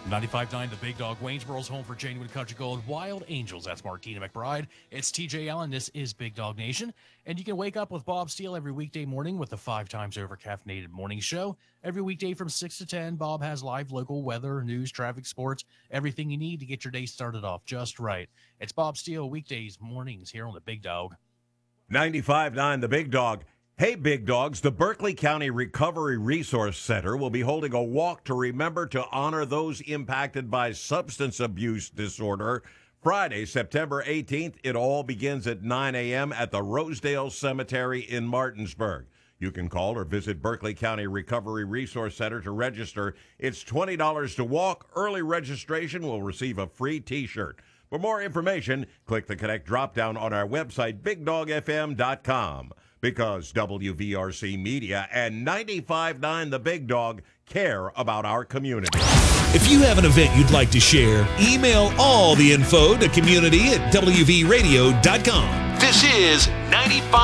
95.9 The Big Dog, Waynesboro's home for genuine country gold, Wild Angels. That's Martina McBride. It's TJ Allen. This is Big Dog Nation. And you can wake up with Bob Steele every weekday morning with the 5 times over caffeinated morning show. Every weekday from 6 to 10, Bob has live local weather, news, traffic, sports, everything you need to get your day started off just right. It's Bob Steele weekdays mornings here on The Big Dog. 95.9 The Big Dog. Hey, Big Dogs, the Berkeley County Recovery Resource Center will be holding a walk to remember to honor those impacted by substance abuse disorder. Friday, September 18th, it all begins at 9 a.m. at the Rosedale Cemetery in Martinsburg. You can call or visit Berkeley County Recovery Resource Center to register. It's $20 to walk. Early registration will receive a free T-shirt. For more information, click the Connect drop-down on our website, BigDogFM.com. Because WVRC Media and 95.9 The Big Dog care about our community. If you have an event you'd like to share, email all the info to community@wvradio.com. This is 95.